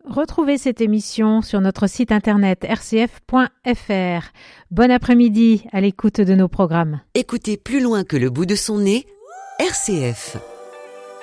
Retrouvez cette émission sur notre site internet rcf.fr. Bon après-midi à l'écoute de nos programmes. Écoutez plus loin que le bout de son nez, RCF.